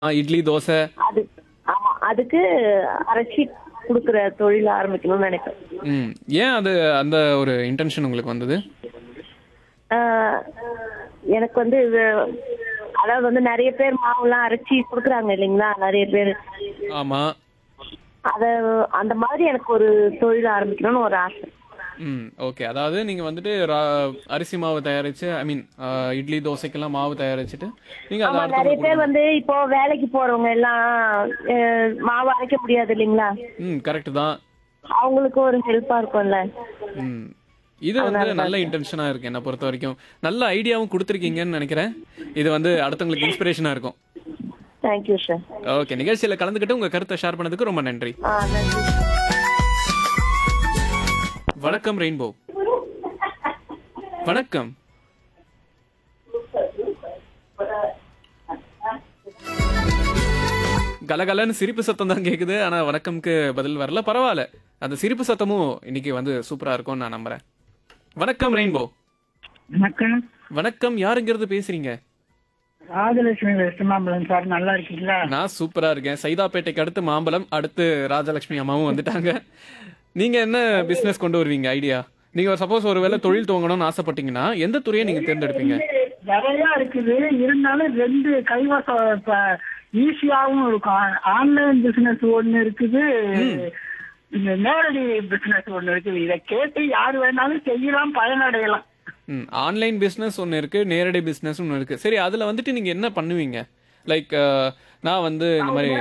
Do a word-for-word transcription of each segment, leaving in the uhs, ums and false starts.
ஆ, இட்லி, தோசை. அது ஆமா. அதுக்கு அரைச்சி குடுக்குற தொழில் ஆரம்பிக்கணும்னு நினைக்கிறேன். ம். ஏன் அது அந்த ஒரு இன்டென்ஷன் உங்களுக்கு வந்தது? ஆ, எனக்கு வந்து இது அதாவது வந்து நெறைய பேர் மாவுலாம் அரைச்சி குடுக்குறாங்க இல்லைங்களா? நெறைய பேர். ஆமா. அத அந்த மாதிரி எனக்கு ஒரு தொழில் ஆரம்பிக்கணும்னு ஒரு ஆசை. ம். ஓகே. அதாவது நீங்க வந்துட்டு ரா அரிசி மாவு தயாரிச்சு ஐ மீன் அ இட்லி, தோசைக்கெல்லாம் மாவு தயாரிச்சுட்டு, நீங்க அத ஆமா. நெறைய அடுத்தவங்களுக்கு பேர் குடுக்கணும். வந்து இப்போ வேலைக்கு போறவங்க எல்லாம் அ மாவு அரைக்க முடியாது இல்லைங்களா? ம். கரெக்ட் தான். அவங்களுக்கு ஒரு ஹெல்ப்பா இருக்கும்ல. ம். இது வந்து அதனால தான் நல்ல சார். இன்டென்ஷனா இருக்கு என்ன பொறுத்தவரைக்கும். நல்ல ஐடியாவும் குடுத்துருக்கீங்கன்னு நெனைக்கிறேன். இது வந்து அடுத்தவங்களுக்கு இன்ஸ்பிரேஷனா இருக்கும். Thank you sir. ஓகே. நிகழ்ச்சியில கலந்துக்கிட்டு உங்க கருத்தை ஷேர் பண்ணதுக்கு ரொம்ப நன்றி. ஆ, நன்றி. வணக்கம் ரெயின்போ. வணக்கம். கலகலன்னு சிரிப்பு சத்தம் தான் கேக்குது. ஆனா வணக்கம்க்கு பதில் வரல. பரவாயில்ல. அந்த சிரிப்பு சத்தமும் இன்னைக்கு வந்து சூப்பரா இருக்கும்னு நான் நம்புறேன். வணக்கம் ரெயின்போ. வணக்கம். வணக்கம். யாருங்கிறது பேசுறீங்க? ராஜலட்சுமி வெஸ்ட் மாம்பலம் சார், நல்லா இருக்கீங்களா? நான் சூப்பரா இருக்கேன். சைதாப்பேட்டைக்கு அடுத்து மாம்பலம், அடுத்து ராஜலட்சுமி அம்மாவும் வந்துட்டாங்க. நீங்க என்ன பிசினஸ் கொண்டு வருவீங்க ஐடியா? நீங்க சப்போஸ் ஒருவேளை தொழில் துவங்கணும்னு ஆசைப்பட்டீங்கன்னா எந்த துறையை நீங்க தேர்ந்தெடுப்பீங்க? நிறைய இருக்குது, இருந்தாலும் ரெண்டு கைவசம் ஈஸியாவும் இருக்கும். ஆன்லைன் பிசினஸ் ஒண்ணு இருக்குது, இந்த நேரடி பிசினஸ் ஒண்ணு இருக்குது. இதை கேட்டு யாரு வேணாலும் செய்யலாம், பயனடையலாம். ம். ஆன்லைன் பிசினஸ் ஒன்னு இருக்கு, நேரடி பிசினஸ் ஒன்னு இருக்கு. சரி, அதுல வந்துட்டு நீங்க என்ன பண்ணுவீங்க? லைக் நான் வந்து இந்த மாதிரி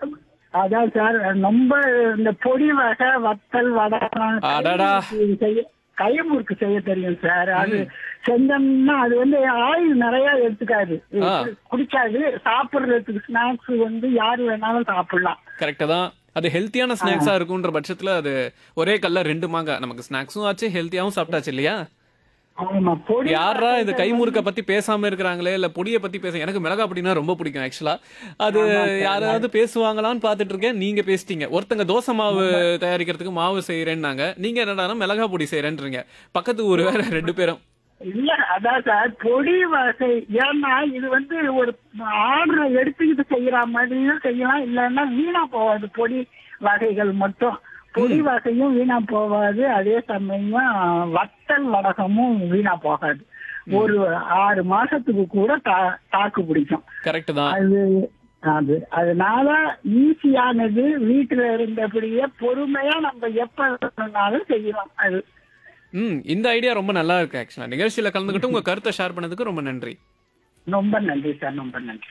அதான் சார், ரொம்ப இந்த பொடி வகை வத்தல் வடை அடடா. செய்ய கைமுறுக்கு செய்ய தெரியும் சார். அது செஞ்சோம்னா அது வந்து ஆயில் நிறைய எடுத்துக்காது, ஆ. குடிக்காது. சாப்பிடுறதுக்கு ஸ்நாக்ஸ் வந்து யாரு வேணாலும் சாப்பிடலாம். கரெக்டா தான். அது ஹெல்த்தியான ஸ்நாக்ஸா இருக்குன்ற பட்சத்துல அது ஒரே கல்ல ரெண்டு மாங்க. நமக்கு ஸ்நாக்ஸும் ஆச்சு, ஹெல்த்தியாவும் சாப்பிட்டாச்சு இல்லையா? ஆமா. பொடி யாரா இந்த கைமுறுக்க பத்தி பேசாம இருக்கிறாங்களே, இல்ல பொடியை பத்தி பேச. எனக்கு மிளகா பொடினா ரொம்ப பிடிக்கும் ஆக்சுவலா. அது யாராவது பேசுவாங்களான்னு பாத்துட்டு இருக்கேன். நீங்க பேசிட்டீங்க. ஒருத்தங்க தோசை மாவு தயாரிக்கிறதுக்கு மாவு செய்யறேன்னாங்க, நீங்க என்னடா மிளகா பொடி செய்யறேன்றீங்க. பக்கத்து ஊர் வேற ரெண்டு பேரும். இல்ல, அதான் சார் பொடி வகை. ஏன்னா இது வந்து ஒரு ஆர்டர் எடுத்துக்கிட்டு செய்யற மாதிரியும் செய்யலாம், இல்லைன்னா வீணா போகாது. பொடி வகைகள் மட்டும், பொடி வகையும் வீணா போகாது. அதே சமயம் வத்தல் வடகமும் வீணா போகாது. ஒரு ஆறு மாசத்துக்கு கூட தா- தாக்கு பிடிக்கும். கரெக்ட் தான். அது அது அதனால ஈஸியானது. வீட்டுல இருந்தபடியே பொறுமையா நம்ம எப்ப வேணும்னாலும் செய்யலாம். அது ம். இந்த ஐடியா ரொம்ப நல்லா இருக்கு ஆக்சுவலா. நிகழ்ச்சியில கலந்துக்கிட்டு உங்க கருத்தை ஷேர் பண்ணதுக்கு ரொம்ப நன்றி. ரொம்ப நன்றி சார், ரொம்ப நன்றி.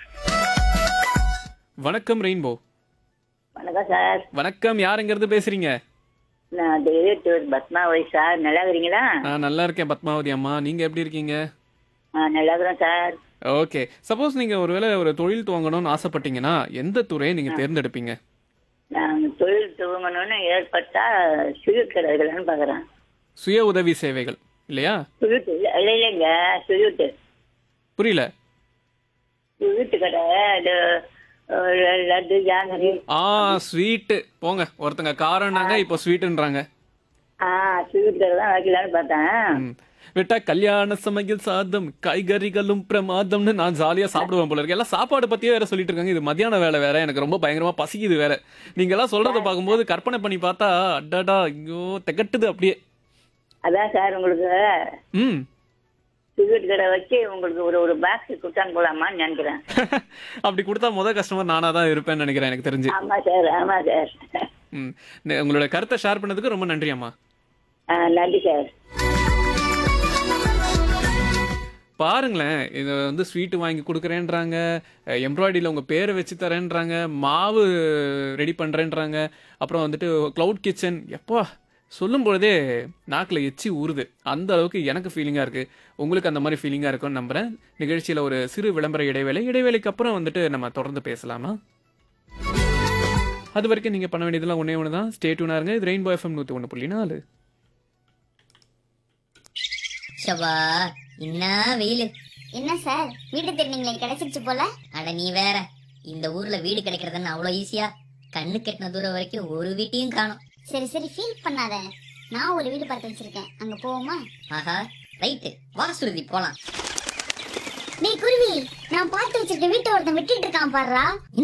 வணக்கம் ரெயின்போ. வணக்கம் சார். வணக்கம். யாருங்கிறது பேசுறீங்க? நான் தேவிட்டூர் பத்மாவதி சார். நல்லா இருக்கிறீங்களா? நான் நல்லா இருக்கேன் பத்மாவதி அம்மா. நீங்க எப்படி இருக்கீங்க? ஆ, நல்லா இருக்கிறேன் சார். ஓகே. சப்போஸ் நீங்க ஒருவேளை ஒரு தொழில் துவங்கணும்னு ஆசைப்பட்டீங்கன்னா எந்த துறையை நீங்க தேர்ந்தெடுப்பீங்க? நான் தொழில் துவங்கணும்னு ஏற்பட்டா சுயுட் கடை வைக்கலான்னு பார்க்குறேன். சுய உதவி சேவைகள் இல்லையா? சுயுட்டு இல்லை இல்லை இல்லைங்க, சுயுட்டு புரியல. சுயுட்டு கடை. இது அஹ், லட்டு ஜாங்கிரி. ஆ, ஸ்வீட்டு. போங்க, ஒருத்தங்க காரம்னாங்க, இப்போ ஸ்வீட்டுன்றாங்க. ஆ, சுயுட் கடை தான் வைக்கலான்னு பார்த்தேன். ம். விட்டா கல்யாண சமையல் சாதம் காய்கறிகளும் பிரமாதம்னு நான் ஜாலியா சாப்பிடுவேன் போல இருக்கு. எல்லாம் சாப்பாடு பத்தியே வேற சொல்லிட்டு இருக்காங்க. இது மத்தியான வேலை வேற. எனக்கு ரொம்ப பயங்கரமா பசிக்குது வேற. நீங்க எல்லாம் சொல்றத பார்க்கும்போது கற்பனை பண்ணி பார்த்தா அடடா ஐயோ திகட்டுது அப்படியே. அதான் சார், உங்களுக்கு ம். சுயுட் கடை வச்சு உங்களுக்கு ஒரு ஒரு பாக்ஸ் கொடுத்தான்னு போலாமான்னு நினைக்கிறேன். அப்படி கொடுத்தா முதல் கஸ்டமர் நானா தான் இருப்பேன்னு நினைக்கிறேன் எனக்கு தெரிஞ்சு. ஆமா சார், ஆமா சார். ம். நே- உங்களோட கருத்தை ஷேர் பண்ணதுக்கு ரொம்ப நன்றி அம்மா. ஆ, நன்றி சார். பாருங்களேன், இது வந்து ஸ்வீட்டு வாங்கி கொடுக்குறேன்றாங்க, எம்ப்ராய்டரியில் உங்கள் பேரை வச்சு தரேன்றாங்க, மாவு ரெடி பண்ணுறேன்றாங்க, அப்புறம் வந்துட்டு க்ளவுட் கிச்சன். எப்பா சொல்லும் பொழுதே நாக்கில் எச்சி ஊறுது. அந்த அளவுக்கு எனக்கு ஃபீலிங்காக இருக்குது. உங்களுக்கு அந்த மாதிரி ஃபீலிங்காக இருக்கும்னு நம்புகிறேன். நிகழ்ச்சியில் ஒரு சிறு விளம்பர இடைவேளை. இடைவேளைக்கு அப்புறம் வந்துட்டு நம்ம தொடர்ந்து பேசலாமா? அது வரைக்கும் நீங்கள் பண்ண வேண்டியதெல்லாம் ஒன்றே ஒன்று தான். ஸ்டே டியூனாக இருங்க. இது ரெயின்போ எஃப்எம் நூற்றி ஒன்று புள்ளி நாலு. ஷபா, என்ன வெயிலு. என்ன சார், வீடு திருநீங்களே கிடைச்சிருச்சு போல. அட நீ வேற, இந்த ஊர்ல வீடு கிடைக்கிறதுன்னு அவ்வளவு ஈஸியா? கண்ணு கெட்டின தூரம் வரைக்கும் ஒரு வீட்டையும் காணும். சரி சரி, ஃபீல் பண்ணாத. நான் ஒரு வீடு பார்த்து வச்சிருக்கேன், அங்க போவோமா? ஆஹா, ரைட்டு, வா சுருதி போலாம். டேய் குருவி, நான் பார்த்து வச்சிருக்க வீட்டை ஒருத்தன் விட்டுட்டு இருக்கான் பாருடா.